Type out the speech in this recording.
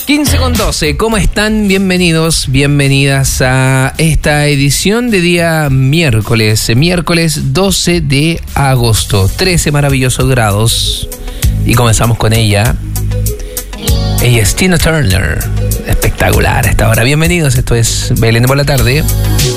15:12, ¿cómo están? Bienvenidos, bienvenidas a esta edición de día miércoles 12 de agosto, 13 maravillosos grados. Y comenzamos con ella. Ella es Tina Turner, espectacular a esta hora. Bienvenidos, esto es Belén por la tarde.